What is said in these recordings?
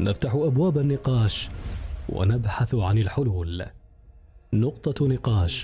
نفتح أبواب النقاش ونبحث عن الحلول. نقطة نقاش.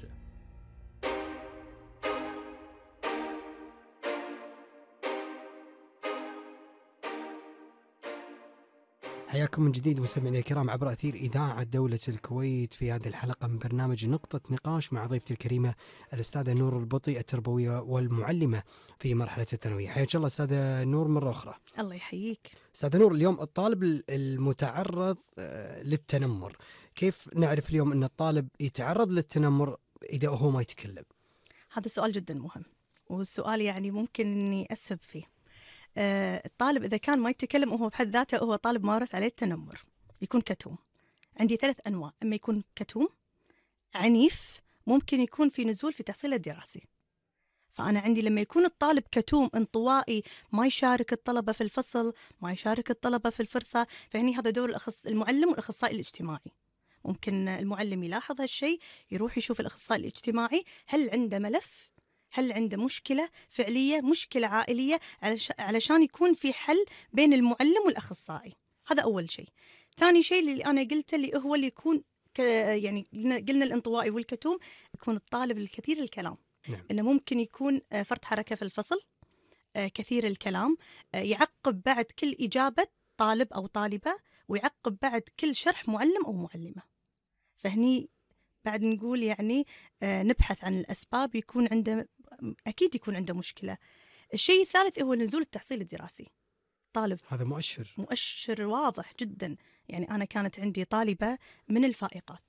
حياكم من جديد مستمعينا الكرام عبر أثير إذاعة دولة الكويت في هذه الحلقة من برنامج نقطة نقاش مع ضيفتي الكريمة الأستاذة نور البطي، التربوية والمعلمة في مرحلة الثانوية. حياك الله أستاذة نور مرة أخرى. الله يحييك. أستاذة نور، اليوم الطالب المتعرض للتنمر، كيف نعرف اليوم أن الطالب يتعرض للتنمر إذا هو ما يتكلم؟ هذا سؤال جدا مهم، والسؤال يعني ممكن إني أسهب فيه. الطالب إذا كان ما يتكلم وهو بحد ذاته هو طالب مارس عليه التنمر، يكون كتوم. عندي 3 أنواع، إما يكون كتوم عنيف، ممكن يكون في نزول في تحصيله الدراسي. فأنا عندي لما يكون الطالب كتوم انطوائي، ما يشارك الطلبة في الفصل، ما يشارك الطلبة في الفرصة، فهني هذا دور المعلم والأخصائي الاجتماعي. ممكن المعلم يلاحظ هالشيء، يروح يشوف الأخصائي الاجتماعي هل عنده ملف، هل عنده مشكلة فعلية، مشكلة عائلية، علشان يكون في حل بين المعلم والأخصائي. هذا أول شيء. ثاني شيء اللي أنا قلته اللي هو اللي يكون يعني قلنا الانطوائي والكتوم، يكون الطالب الكثير الكلام. نعم. إنه ممكن يكون فرط حركة في الفصل، كثير الكلام، يعقب بعد كل إجابة طالب أو طالبة، ويعقب بعد كل شرح معلم أو معلمة. فهني بعد نقول يعني نبحث عن الأسباب، يكون عنده أكيد يكون عنده مشكلة. الشيء الثالث هو نزول التحصيل الدراسي. طالب هذا مؤشر واضح جدا. يعني أنا كانت عندي طالبة من الفائقات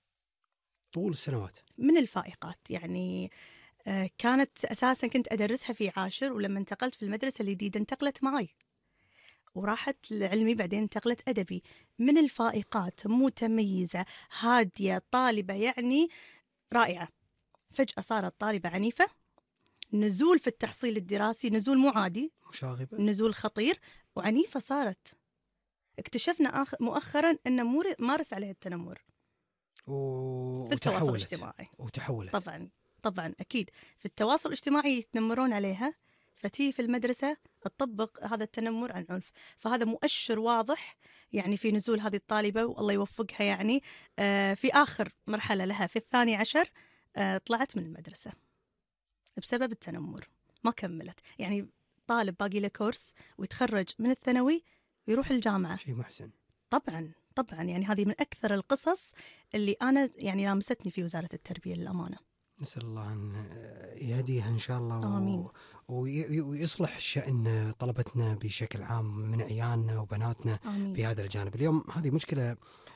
طول السنوات، من الفائقات، يعني كانت أساسا كنت أدرسها في 10، ولما انتقلت في المدرسة الجديدة انتقلت معي وراحت لعلمي، بعدين انتقلت أدبي. من الفائقات، متميزة، هادية، طالبة يعني رائعة. فجأة صارت طالبة عنيفة، نزول في التحصيل الدراسي، نزول مو عادي، مشاغبة، نزول خطير، وعنيفة صارت. اكتشفنا مؤخرا أن مارس عليها التنمر في التواصل الاجتماعي. وتحولت طبعا أكيد في التواصل الاجتماعي يتنمرون عليها، فتي في المدرسة تطبق هذا التنمر عن عنف. فهذا مؤشر واضح يعني في نزول هذه الطالبة، والله يوفقها. يعني في آخر مرحلة لها في 12 طلعت من المدرسة بسبب التنمر، ما كملت. يعني طالب باقي له كورس ويتخرج من الثانوي ويروح الجامعة، شيء محسن. طبعا يعني هذه من أكثر القصص اللي أنا يعني لامستني في وزارة التربية للأمانة. نسأل الله أن يهديها إن شاء الله. آمين. ويصلح شأن طلبتنا بشكل عام من عيالنا وبناتنا. آمين. في هذا الجانب اليوم هذه مشكلة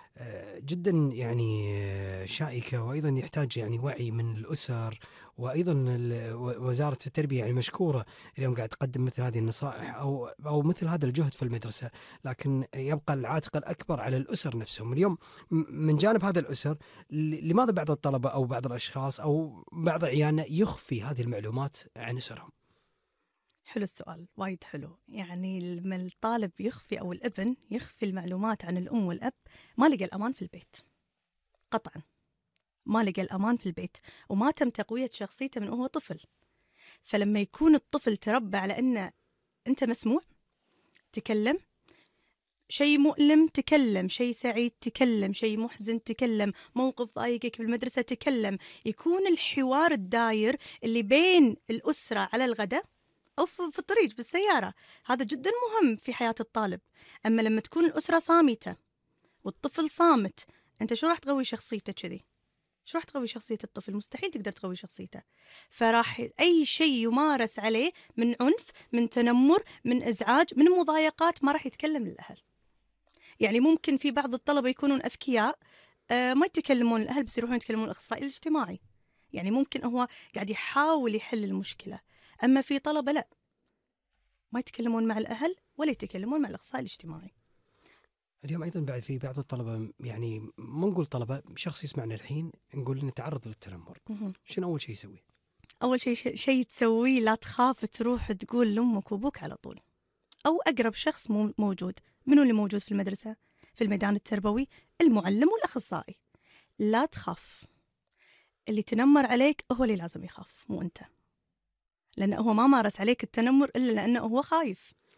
جدا يعني شائكة، وأيضا يحتاج يعني وعي من الأسر، وأيضا وزارة التربية يعني مشكورة اليوم قاعد تقدم مثل هذه النصائح أو مثل هذا الجهد في المدرسة، لكن يبقى العاتق الأكبر على الأسر نفسهم. اليوم من جانب هذا الأسر، لماذا بعض الطلبة أو بعض الأشخاص أو بعض عيالنا يخفي هذه المعلومات عن أسرهم؟ حلو السؤال، وايد حلو. يعني لما الطالب يخفي أو الابن يخفي المعلومات عن الأم والأب، ما لقى الأمان في البيت، قطعا ما لقى الأمان في البيت، وما تم تقوية شخصيته من وهو طفل. فلما يكون الطفل تربى على أن أنت مسموع، تكلم، شيء مؤلم تكلم، شيء سعيد تكلم، شيء محزن تكلم، موقف ضايقك بالمدرسة تكلم، يكون الحوار الداير اللي بين الأسرة على الغداء أو في الطريق بالسيارة، هذا جدا مهم في حياة الطالب. أما لما تكون الأسرة صامتة والطفل صامت، أنت شو راح تقوي شخصيته كذي؟ شو راح تقوي شخصية الطفل؟ مستحيل تقدر تقوي شخصيته. فراح أي شيء يمارس عليه من عنف، من تنمر، من إزعاج، من مضايقات، ما راح يتكلم للأهل. يعني ممكن في بعض الطلبة يكونون أذكياء، ما يتكلمون الأهل، بس يروحون يتكلمون الأخصائي الاجتماعي. يعني ممكن هو قاعد يحاول يحل المشكلة. أما في طلبة لا، ما يتكلمون مع الأهل ولا يتكلمون مع الأخصائي الاجتماعي. اليوم أيضا بعد في بعض الطلبة، يعني ما نقول طلبة، شخص يسمعنا الحين نقول إنه تعرض للتنمر، شنو أول شيء يسوي؟ أول شيء تسويه، لا تخاف تروح تقول لأمك وأبوك على طول، أو أقرب شخص موجود. منو اللي موجود في المدرسة؟ في الميدان التربوي المعلم والأخصائي. لا تخاف، اللي تنمر عليك هو اللي لازم يخاف، مو أنت، لأنه هو ما مارس عليك التنمر إلا لأنه هو خايف.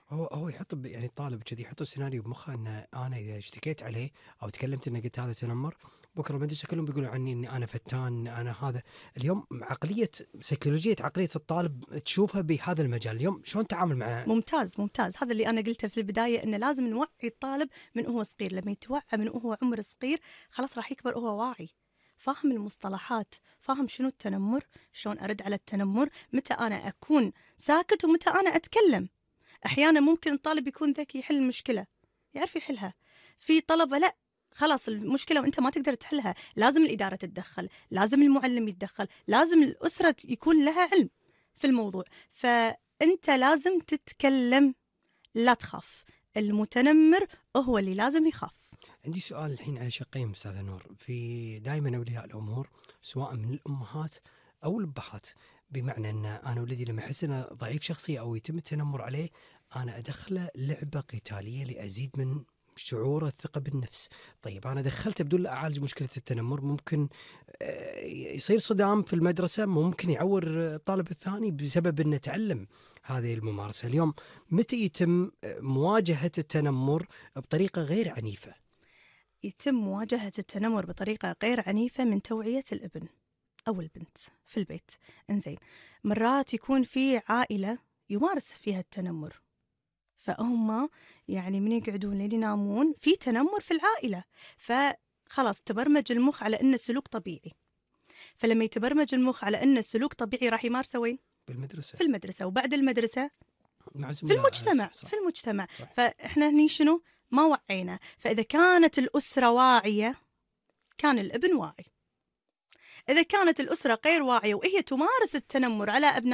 هو يحط يعني الطالب كذي يحط السيناريو بمخه ان انا اذا اشتكيت عليه او تكلمت انه قلت هذا تنمر، بكره المدرسه كلهم بيقولوا عني اني انا فتان، انا هذا. اليوم عقليه سيكولوجيه عقليه الطالب تشوفها بهذا المجال. اليوم شلون تعامل مع ممتاز ممتاز، هذا اللي أنا قلته في البداية، إنه لازم نوعي الطالب من هو صغير. لما يتوعى من هو عمر صغير خلاص راح يكبر وهو واعي، فاهم المصطلحات، فاهم شنو التنمر، شلون أرد على التنمر، متى أنا أكون ساكت ومتى أنا أتكلم. أحيانا ممكن الطالب يكون ذكي يحل المشكلة، يعرف يحلها. في طلبة لا، خلاص المشكلة وأنت ما تقدر تحلها، لازم الإدارة تتدخل، لازم المعلم يتدخل، لازم الأسرة يكون لها علم في الموضوع. فأنت لازم تتكلم، لا تخاف. المتنمر هو اللي لازم يخاف. عندي سؤال الحين على شقين استاذه نور. في دائما اولياء الامور سواء من الامهات او الابهات، بمعنى ان انا ولدي لما احس انه ضعيف شخصيه او يتم التنمر عليه، انا ادخله لعبه قتاليه لازيد من شعور الثقه بالنفس. طيب انا دخلته بدون لا اعالج مشكله التنمر، ممكن يصير صدام في المدرسه، ممكن يعور الطالب الثاني بسبب انه تعلم هذه الممارسه. اليوم متى يتم مواجهه التنمر بطريقه غير عنيفه؟ يتم مواجهة التنمر بطريقة غير عنيفة من توعية الابن أو البنت في البيت. إنزين، مرات يكون في عائلة يمارس فيها التنمر، فهم يعني من يقعدون لين ينامون في تنمر في العائلة، فخلاص تبرمج المخ على أن السلوك طبيعي. فلما يتبرمج المخ على أن السلوك طبيعي راح يمارسه وين؟ بالمدرسه. في المدرسة، وبعد المدرسة مع في المجتمع. صح. في المجتمع. صح. فإحنا هني شنو؟ ما وعينا. فإذا كانت الأسرة واعية كان الابن واعي. إذا كانت الأسرة غير واعية وهي تمارس التنمر على أبناء